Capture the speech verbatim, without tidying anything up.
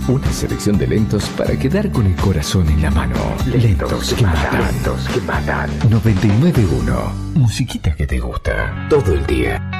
Una selección de lentos para quedar con el corazón en la mano. Lentos que matan. Lentos que matan. noventa y nueve punto uno. Musiquita que te gusta todo el día.